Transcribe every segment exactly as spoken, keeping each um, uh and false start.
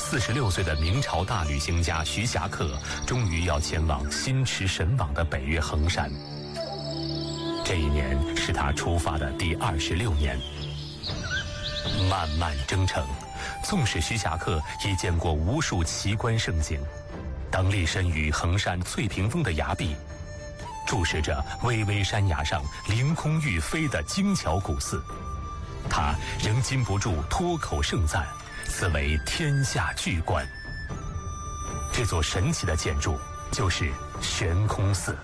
四十六岁的明朝大旅行家徐霞客终于要前往心驰神往的北岳衡山。这一年是他出发的第二十六年。漫漫征程，纵使徐霞客已见过无数奇观胜景，当立身于衡山翠屏峰的崖壁，注视着巍巍山崖上凌空欲飞的精巧古寺，他仍禁不住脱口盛赞：此为天下巨观。这座神奇的建筑就是悬空寺。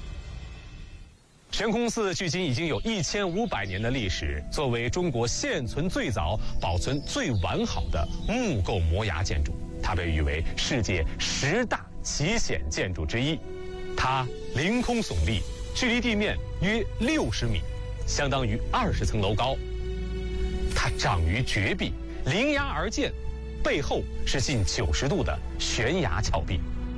悬空寺距今已经有一千五百年的历史，作为中国现存最早、保存最完好的木构摩崖建筑，它被誉为世界十大奇险建筑之一。它凌空耸立，距离地面约六十米，相当于二十层楼高。它长于绝壁，临崖而建，背后是近九十度的悬崖峭壁。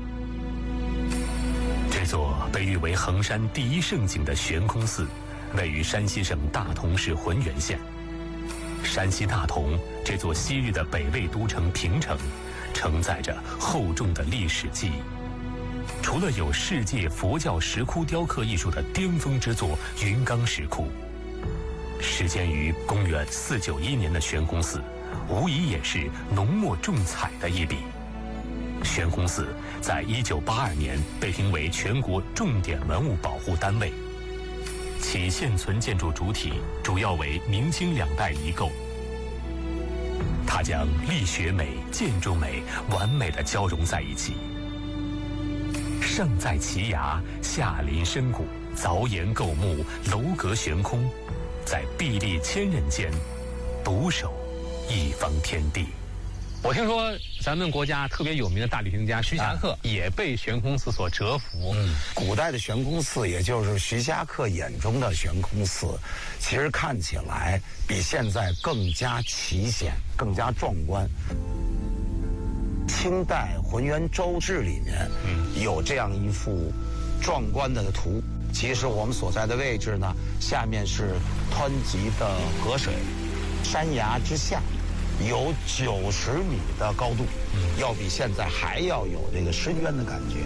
这座被誉为衡山第一胜景的悬空寺，位于山西省大同市浑源县。山西大同这座昔日的北魏都城平城，承载着厚重的历史记忆。除了有世界佛教石窟雕刻艺术的巅峰之作云冈石窟，始建于公元四九一年的悬空寺，无疑也是浓墨重彩的一笔。悬空寺在一九八二年被评为全国重点文物保护单位，其现存建筑主体主要为明清两代遗构。它将力学美、建筑美完美地交融在一起。上在奇崖，下临深谷，凿岩构木，楼阁悬空，在壁立千仞间，独守一方天地。 我听说咱们国家特别有名的大旅行家徐霞客也被悬空寺所折服。 嗯，古代的悬空寺，也就是徐霞客眼中的悬空寺，其实看起来比现在更加奇险，更加壮观。清代《浑源州志》里面有这样一幅壮观的图。其实我们所在的位置呢，下面是湍急的河水，山崖之下有九十米的高度，要比现在还要有这个深渊的感觉。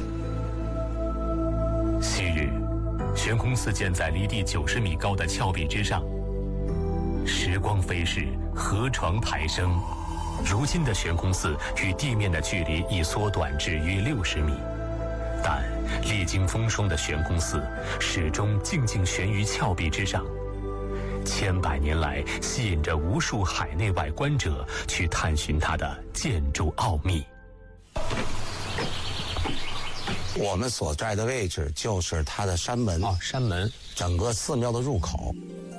昔日，悬空寺建在离地九十米高的峭壁之上。时光飞逝，河床台升，如今的悬空寺与地面的距离已缩短至约六十米，但历经风霜的悬空寺始终静静悬于峭壁之上。千百年来，吸引着无数海内外观者去探寻它的建筑奥秘。 我们所在的位置就是它的山门， 哦，山门， 整个寺庙的入口。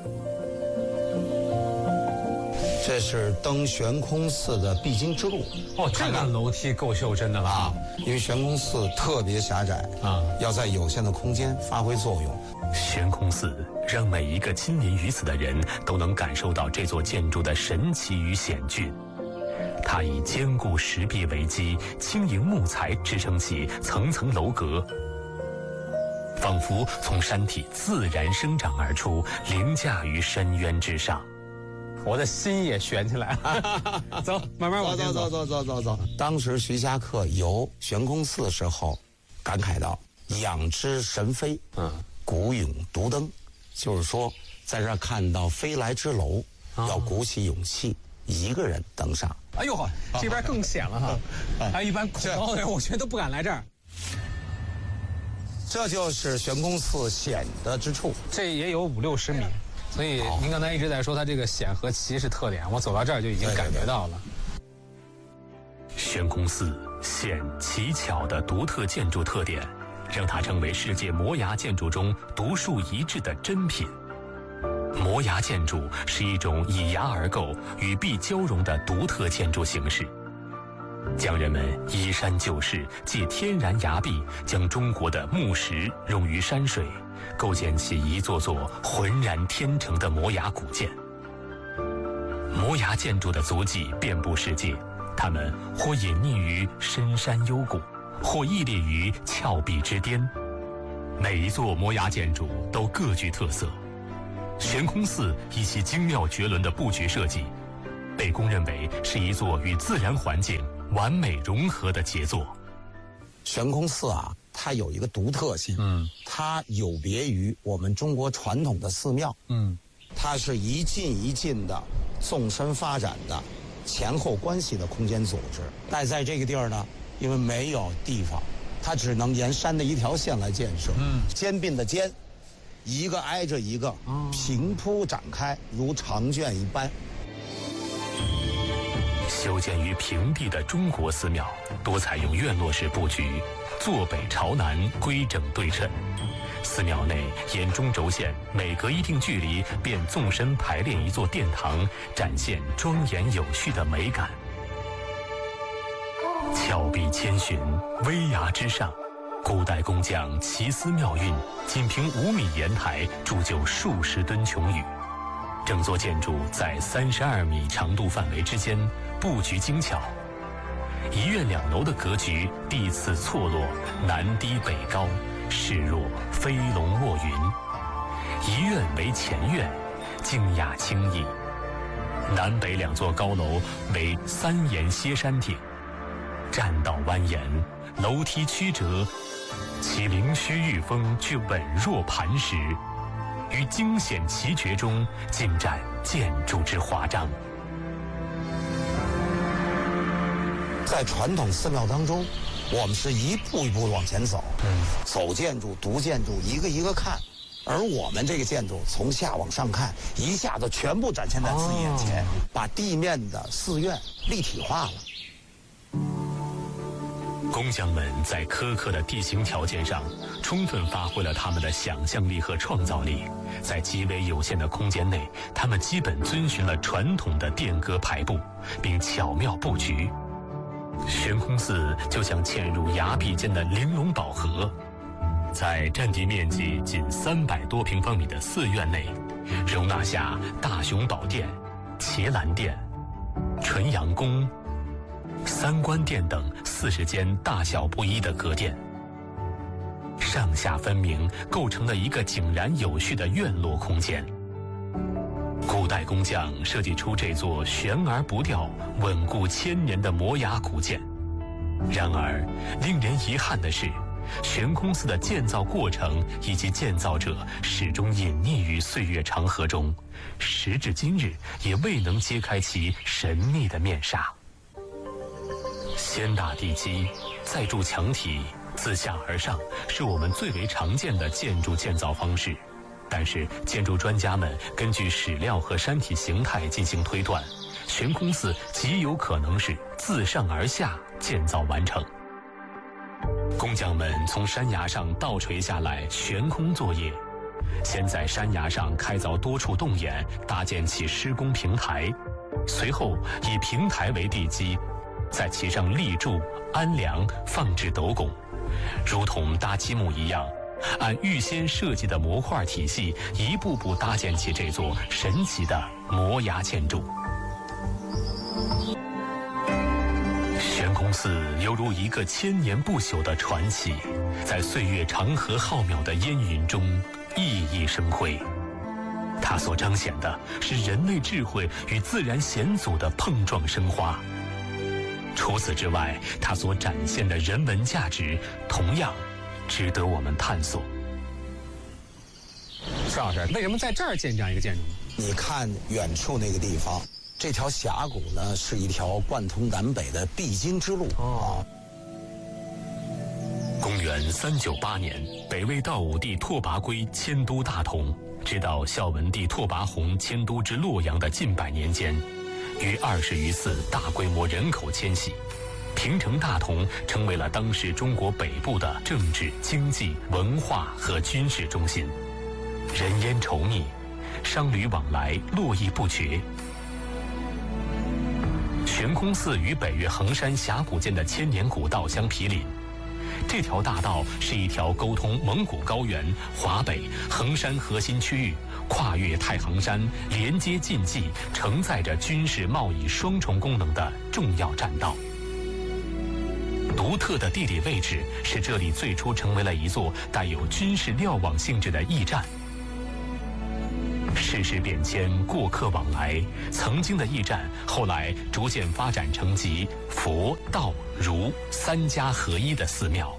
这是登悬空寺的必经之路。 哦，这个楼梯够袖珍的了啊！ 因为悬空寺特别狭窄啊，要在有限的空间发挥作用。 悬空寺让每一个亲临于此的人都能感受到这座建筑的神奇与险峻。它以坚固石壁为基，轻盈木材支撑起层层楼阁，仿佛从山体自然生长而出，凌驾于深渊之上。 我的心也悬起来了。走，慢慢往前走。 走走走走走。当时徐霞客游悬空寺的时候，感慨到：“仰之神飞，嗯，鼓勇独登。”就是说，在这儿看到飞来之楼，要鼓起勇气，一个人登上。 哎呦呵，这边更险了哈！哎，一般恐高的人，我觉得都不敢来这儿。 这就是悬空寺险的之处， 这也有五六十米。所以您刚才一直在说它这个险和奇是特点，我走到这儿就已经感觉到了。 悬空寺险奇巧的独特建筑特点，让它成为世界摩崖建筑中独树一帜的珍品。摩崖建筑是一种以崖而构、与壁交融的独特建筑形式，将人们依山就势，借天然崖壁，将中国的木石融于山水，构建起一座座浑然天成的摩崖古建。摩崖建筑的足迹遍布世界，它们或隐匿于深山幽谷，或屹立于峭壁之巅。每一座摩崖建筑都各具特色。悬空寺以其精妙绝伦的布局设计，被公认为是一座与自然环境完美融合的杰作。 悬空寺啊，它有一个独特性，嗯，它有别于我们中国传统的寺庙，嗯，它是一进一进的纵深发展的前后关系的空间组织。但在这个地儿呢，因为没有地方，它只能沿山的一条线来建设，嗯，肩并的肩，一个挨着一个，平铺展开，如长卷一般。 修建于平地的中国寺庙，多采用院落式布局，坐北朝南，规整对称。寺庙内沿中轴线每隔一定距离便纵深排列一座殿堂，展现庄严有序的美感。峭壁千寻，危崖之上，古代工匠奇思妙运，仅凭五米檐台铸就数十吨琼宇。整座建筑在三十二米长度范围之间布局精巧，一院两楼的格局地次错落，南低北高，势若飞龙卧云。一院为前院，静雅清逸。南北两座高楼为三檐歇山顶，栈道蜿蜒，楼梯曲折，其灵虚玉峰却稳若磐石，于惊险奇绝中尽展建筑之华章。 在传统寺庙当中，我们是一步一步往前走，嗯，走建筑、读建筑，一个一个看。而我们这个建筑从下往上看，一下子全部展现在自己眼前，哦、把地面的寺院立体化了。 工匠们在苛刻的地形条件上，充分发挥了他们的想象力和创造力。在极为有限的空间内，他们基本遵循了传统的殿阁排布，并巧妙布局。悬空寺就像嵌入崖壁间的玲珑宝盒，在占地面积仅三百多平方米的寺院内，容纳下大雄宝殿、伽蓝殿、纯阳宫、三官殿等四十间大小不一的阁殿，上下分明，构成了一个井然有序的院落空间。古代工匠设计出这座悬而不掉、稳固千年的摩崖古建。然而，令人遗憾的是，悬空寺的建造过程以及建造者始终隐匿于岁月长河中，时至今日也未能揭开其神秘的面纱。先打地基，再筑墙体，自下而上是我们最为常见的建筑建造方式。但是建筑专家们根据史料和山体形态进行推断，悬空寺极有可能是自上而下建造完成。工匠们从山崖上倒垂下来悬空作业，先在山崖上开凿多处洞眼，搭建起施工平台，随后以平台为地基，在其上立柱、安梁、放置斗拱，如同搭积木一样，按预先设计的模块体系，一步步搭建起这座神奇的摩崖建筑。悬空寺犹如一个千年不朽的传奇，在岁月长河浩渺的烟云中熠熠生辉。它所彰显的是人类智慧与自然险阻的碰撞生花。除此之外，它所展现的人文价值同样值得我们探索。 邵老师，为什么在这儿建这样一个建筑呢？ 你看远处那个地方，这条峡谷呢，是一条贯通南北的必经之路。哦。 公元三九八年，北魏道武帝拓跋圭迁都大同，直到孝文帝拓跋宏迁都至洛阳的近百年间，于二十余次大规模人口迁徙，平城大同成为了当时中国北部的政治、经济、文化和军事中心，人烟稠密，商旅往来络绎不绝。悬空寺与北岳衡山峡谷间的千年古道相毗邻，这条大道是一条沟通蒙古高原、华北、衡山核心区域，跨越太行山，连接晋冀，承载着军事贸易双重功能的重要栈道。独特的地理位置使这里最初成为了一座带有军事瞭望性质的驿站。 世事变迁，过客往来，曾经的驿站，后来逐渐发展成集佛、道、儒三家合一的寺庙。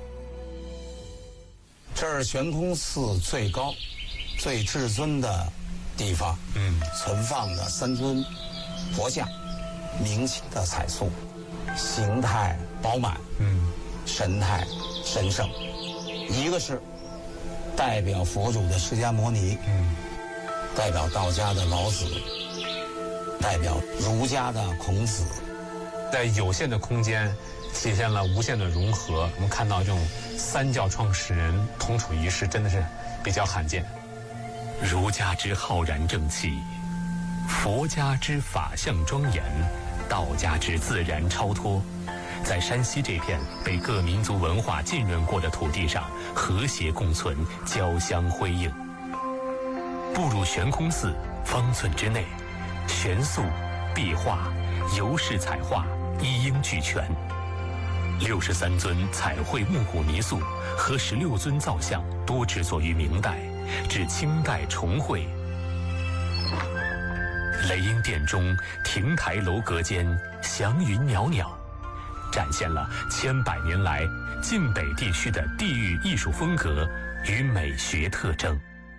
这是悬空寺最高、最至尊的地方，嗯，存放的三尊佛像，明清的彩塑，形态饱满，嗯，神态神圣。一个是代表佛祖的释迦牟尼，嗯，代表道家的老子，代表儒家的孔子， 在有限的空间体现了无限的融合。我们看到这种三教创始人同处一室，真的是比较罕见。 儒家之浩然正气，佛家之法相庄严，道家之自然超脱，在山西这片被各民族文化浸润过的土地上，和谐共存，交相辉映。步入悬空寺，方寸之内，悬塑、壁画、游饰彩画一应俱全。六十三尊彩绘木骨泥塑和十六尊造像多制作于明代，至清代重绘。雷音殿中亭台楼阁间祥云袅袅，展现了千百年来晋北地区的地域艺术风格与美学特征。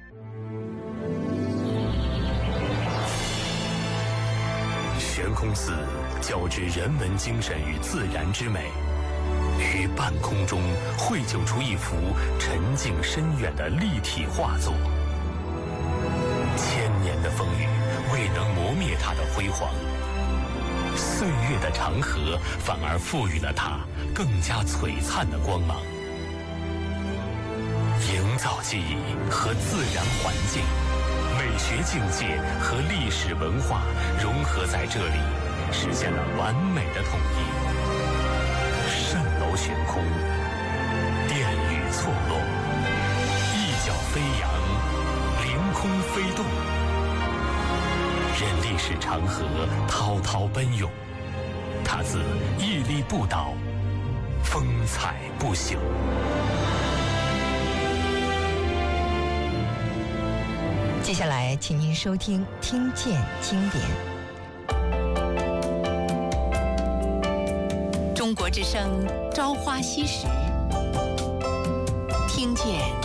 悬空寺交织人文精神与自然之美，于半空中绘就出一幅沉静深远的立体画作。千年的风雨未能磨灭它的辉煌，岁月的长河反而赋予了它更加璀璨的光芒。营造记忆和自然环境，美学境界和历史文化融合在这里，实现了完美的统一。蜃楼悬空，殿宇错落，一角飞扬，凌空飞动，任历史长河滔滔奔涌，它自屹立不倒，风采不朽。 接下来，请您收听《听见经典》。中国之声《朝花夕拾》，听见